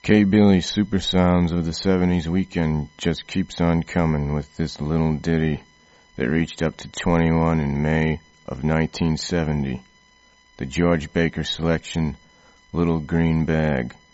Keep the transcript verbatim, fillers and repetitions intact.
K-Billy's Super Sounds of the seventies weekend just keeps on coming with this little ditty that reached up to twenty-one in May of nineteen seventy. The George Baker selection, Little Green Bag.